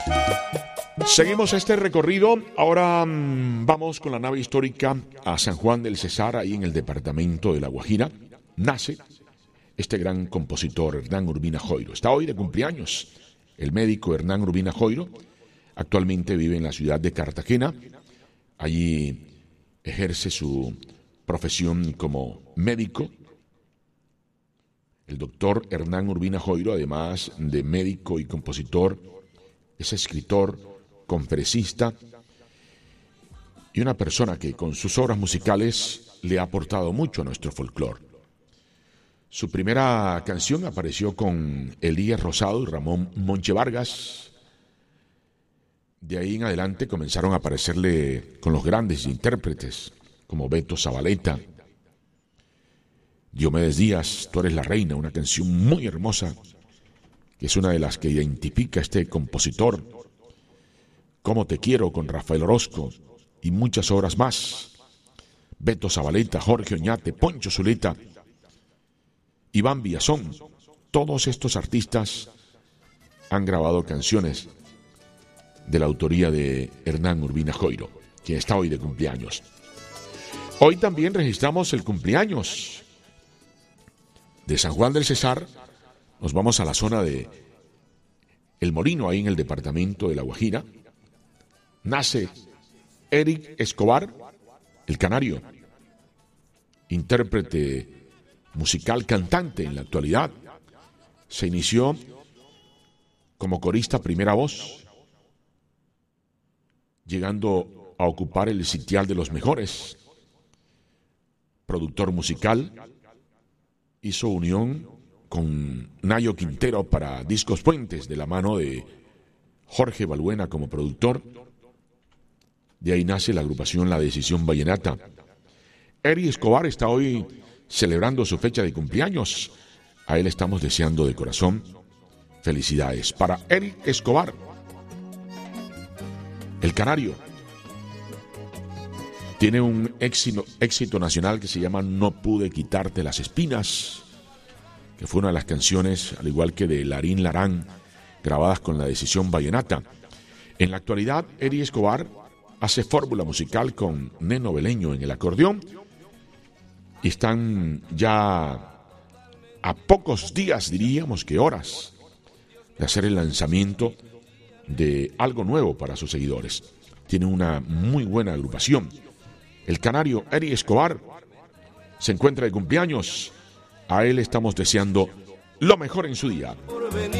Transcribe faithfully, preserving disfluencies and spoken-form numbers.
Seguimos este recorrido. Ahora mmm, vamos con la nave histórica a San Juan del Cesar, ahí en el departamento de La Guajira. Nace este gran compositor, Hernán Urbina Joiro. Está hoy de cumpleaños. El médico Hernán Urbina Joiro actualmente vive en la ciudad de Cartagena. Allí ejerce su profesión como médico. El doctor Hernán Urbina Joiro, además de médico y compositor, es escritor, conferencista y una persona que con sus obras musicales le ha aportado mucho a nuestro folclore. Su primera canción apareció con Elías Rosado y Ramón Monche Vargas. De ahí en adelante comenzaron a aparecerle con los grandes intérpretes como Beto Zabaleta, Diomedes Díaz, Tú eres la reina, una canción muy hermosa que es una de las que identifica a este compositor. Cómo te quiero con Rafael Orozco y muchas obras más. Beto Zabaleta, Jorge Oñate, Poncho Zuleta, Iván Villazón, todos estos artistas han grabado canciones de la autoría de Hernán Urbina Joiro, quien está hoy de cumpleaños. Hoy también registramos el cumpleaños de San Juan del Cesar. Nos vamos a la zona de El Molino, ahí en el departamento de La Guajira. Nace Eric Escobar, el canario, intérprete musical, cantante en la actualidad. Se inició como corista primera voz, llegando a ocupar el sitial de los mejores. Productor musical, hizo unión con Nayo Quintero para Discos Puentes, de la mano de Jorge Balbuena como productor. De ahí nace la agrupación La Decisión Vallenata. Eric Escobar está hoy celebrando su fecha de cumpleaños. A él estamos deseando de corazón felicidades. Para Eric Escobar, el canario, tiene un éxito, éxito nacional que se llama No pude quitarte las espinas, que fue una de las canciones, al igual que de Larín Larán, grabadas con La Decisión Vallenata. En la actualidad, Eric Escobar hace fórmula musical con Neno Beleño en el acordeón y están ya a pocos días, diríamos que horas, de hacer el lanzamiento de algo nuevo para sus seguidores. Tiene una muy buena agrupación. El canario Eric Escobar se encuentra de cumpleaños. A él estamos deseando lo mejor en su día.